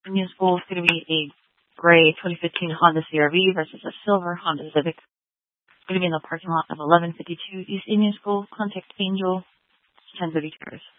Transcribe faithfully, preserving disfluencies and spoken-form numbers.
Indian School is going to be a gray twenty fifteen Honda C R V versus a silver Honda Civic. It's going to be in the parking lot of eleven fifty-two East Indian School. Contact Angel ten thirty Terrace.